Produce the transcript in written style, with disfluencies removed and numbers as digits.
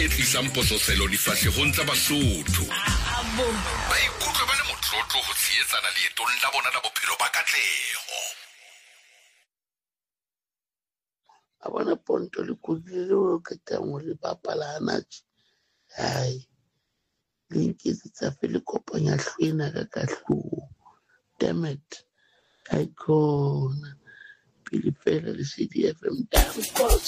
e tlisang pososelo difahlehong tsa Basotho. Ba ikutlwe ba le motlotlo ho tshehetsana leetong la bona la bophelo ba katleho. A bona ponto le kudile ka tamo le bapala hana hai le nketsetsa fele kopanya hlwena ka kahlo. Damn it, icon pele fela le CDFM.